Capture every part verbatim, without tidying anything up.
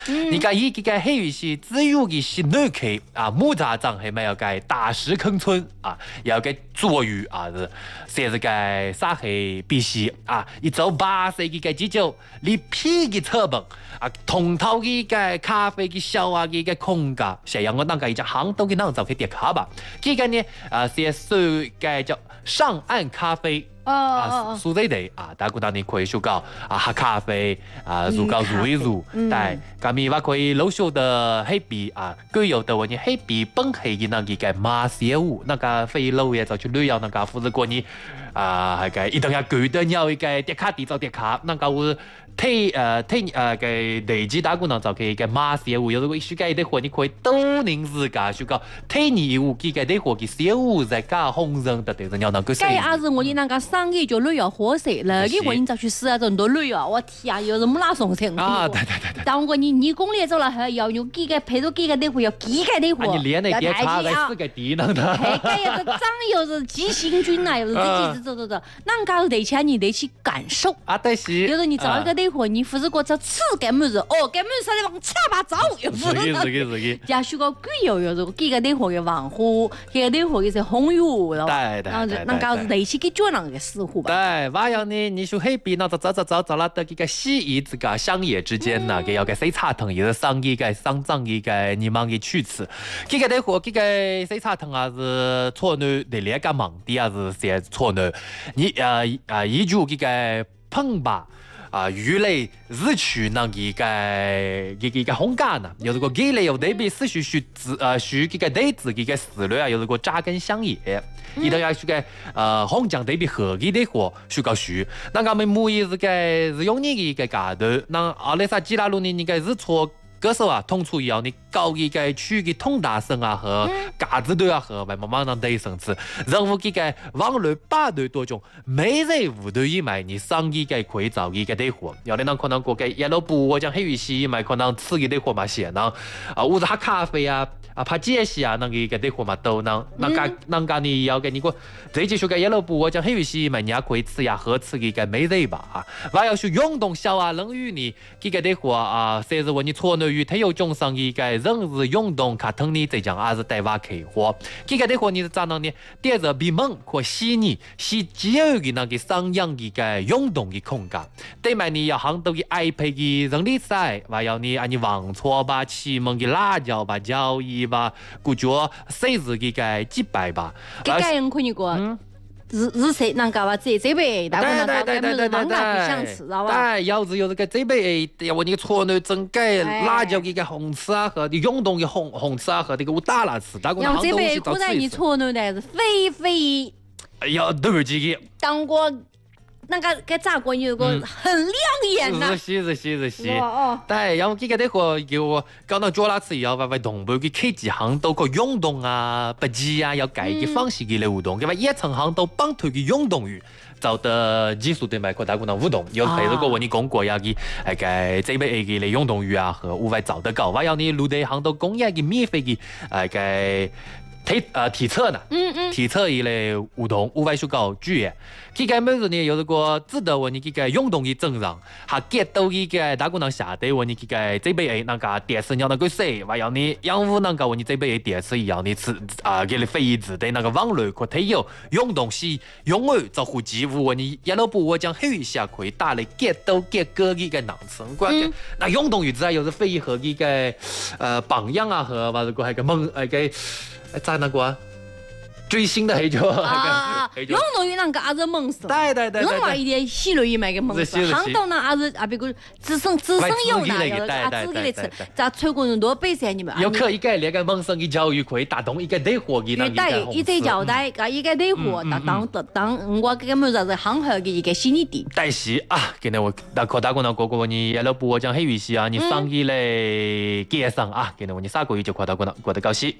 你讲以这个黑鱼是只有的是内客啊，木栅长还没有个大石坑村啊，要个捉鱼啊是，是这个沙黑必须啊，一周八岁的个几酒，你屁的成本啊，通透的个咖啡的小啊的个空间，这样我当个一只行都给啷走去点卡吧，这个呢啊是属个叫上岸咖啡。 哦啊，所在地啊，大家当你可以去搞啊，喝咖啡啊，如搞如一如，但咁咪話可以老少的黑比啊，具有的話你黑比本係嘅那個馬小屋，那個飛路嘅就去旅遊那個，或者過你啊，係個一定要具的要一個跌卡地就跌卡，那個會推誒推誒個地址打過能就佢嘅馬小屋，有個暑假的話你可以多年時間去搞推你屋嘅個的話嘅小屋在搞紅人的地方要能夠。 該也是我哋那個生意就旅遊火色了，你話你就去試下很多旅遊，我天啊，有什麼那種程度啊？對對對對。 但我你你公里走了後，要有幾個配到幾個的貨，要幾個的貨。 你連那點差在四個地能的。 係，該有是長有是急行軍啊，有是自己走走走，那搞得起你得去感受。 啊，對是。 有時你找一個的貨，你不是過這次幹麼子？哦，幹麼事你往七八糟又不是。 是的，是的，是的。 假許個貴有有這個幾個的貨嘅網戶，幾個的貨嘅是紅油，然後然後那搞得起給做那個師傅吧。 對，話要呢，你說黑邊那就走走走走啦，到幾個西夷這個鄉野之間呐，佢有個西茶藤，有個桑一個桑藏一個你忙嘅去此，幾個的貨，幾個西茶藤啊是錯呢，你連個忙啲啊是寫錯呢，你呃呃依住幾個碰吧。啊，魚類日取那幾個幾幾個紅咖呢，有這個雞類有對比四許許子呃許幾個對子幾個飼料啊，有這個扎根鄉野，伊都要許個呃紅醬對比河雞的貨許個許，那我們母語是個是用你一個價頭，那阿拉啥幾拉路呢？你個是錯。歌手啊，通出以後，你搞一個區嘅通達聲啊和架子隊啊和慢慢讓對聲詞，任務幾個網絡八對多種，每日五對一買，你上一個可以找一個對貨，有的人可能過個一路步我講黑羽西買可能吃一對貨嘛些呢，啊或者喝咖啡啊啊拍解析啊那個一個對貨嘛都能，那個那個你要給你個這幾首個一路步我講黑羽西買你也可以吃呀和吃一個每日吧啊，還要去運動小啊冷雨你幾個對貨啊，甚至我你錯呢。與體育中上一個任日運動卡通呢，這樣也是帶話開火。這個的話你是咋能呢？第二個比猛或細膩，是只有嘅那個上樣嘅個運動嘅空間。對埋你要行到嘅 iPad 嘅人力賽，還有你按你網錯吧、啟蒙嘅辣椒吧、交易吧，古着細日嘅個幾百吧。 這個人可以過。日日色能搞啊，這這邊大概能搞跟我們網大不相似，知道吧？ 對，要是有這個這邊，要我你錯呢，整個辣椒嘅個紅吃啊和你運動嘅紅紅吃啊和這個大辣吃，大概要這邊古代你錯呢，但是非非， 要對幾個。 當過那個個炸過有個很亮眼呐。 是是是是是。哦。對，然後這個的話叫我講到做那次以後，為為同伴嘅科技行到個運動啊、不羈啊，要改嘅方式嘅嚟互動，因為一層行到幫推嘅運動員。找的技術對埋擴大功能互動，有譬如講我你講過要嘅係個這邊嘅嚟運動員啊和戶外找得高，或要你陸地行到工業嘅免費嘅係個。體呃體測呢？嗯嗯，體測一類活動，戶外去搞劇嘅。佢個每日呢有一個值得我你佢個運動嘅證上，還 get 到佢個打鼓能下底我你佢個這邊那個電視要那個誰，還有你養護那個我你這邊電視要你吃啊，給你飛一子的那個網絡可體有運動是永遠照顧機務我你一路步我將黑下可以打嚟 get 到 get 個佢個囊層關，那運動員之外有時飛和佢個呃榜樣啊和或者個係個夢係個。在那個最新的黑椒啊，運動員那個也是夢想， 對對對， 另外一點細類一買個夢想，行到那也是啊，比如自身自身用那個啊，自己嚟吃，在全國人多比賽你們。 有可以個那個夢想嘅教育可以打動一個內火嘅那個。 對，一隻交代，個一個內火，當當當我個麼子是行後嘅一個新的點。 但是啊，今天我大可大個那個個你一路步我講黑語系啊，你上一類介紹啊，今天我你三個月就快到過那過得高興。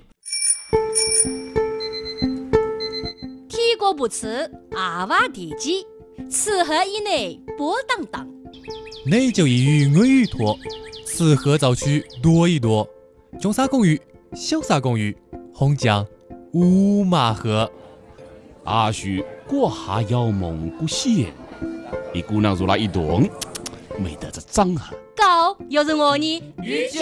天國不辭，阿娃地基，此河以內波蕩蕩。 內就一語我語托，此河早去多一多。中沙公寓，小沙公寓，紅江烏馬河。 阿許過下有蒙古縣，一姑娘如那一動，美得這張啊！ 高好，有人饿你。